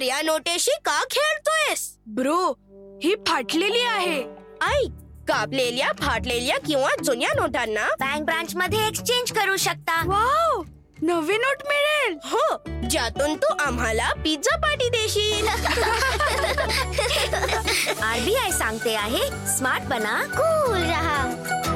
या नोटेशी का खेळतोयस? ब्रो, ही फाटलेली आहे. ऐक, कापलेल्या, फाटलेल्या किंवा जुन्या नोटांना बँक ब्रांच मध्ये एक्सचेंज करू शकता. वाव, नवी नोट मिळेल. हो, ज्यातून तू आम्हाला पिझ्झा पार्टी देशील. RBI सांगते आहे, स्मार्ट बना, कूल रहा.